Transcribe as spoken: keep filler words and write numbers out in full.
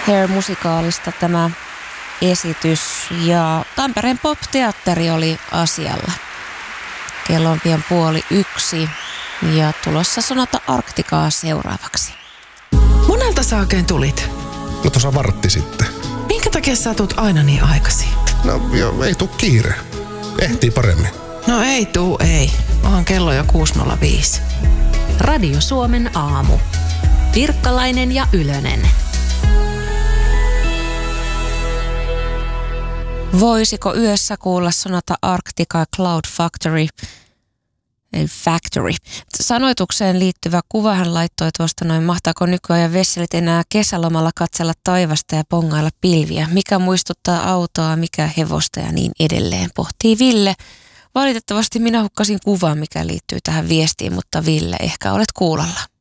Hair-musikaalista tämä esitys ja Tampereen Pop-teatteri oli asialla. Kello on pian puoli yksi ja tulossa Sonata Arcticaa seuraavaksi. Monelta sä oikein tulit? No tuossa vartti sitten. Minkä takia sä tuut aina niin aikaisin? No joo, ei tuu kiire. Ehtii paremmin. No ei tuu, ei. Onhan kello jo kuusi nolla viisi. Radio Suomen aamu. Pirkkalainen ja Ylönen. Voisiko yössä kuulla Sonata Arctica Cloud Factory? Ei, Factory. Sanoitukseen liittyvä kuva hän laittoi tuosta noin, mahtaako nykyajan vesselit enää kesälomalla katsella taivasta ja pongailla pilviä? Mikä muistuttaa autoa, mikä hevosta ja niin edelleen, pohtii Ville. Valitettavasti minä hukkasin kuvaa, mikä liittyy tähän viestiin, mutta Ville, ehkä olet kuulolla.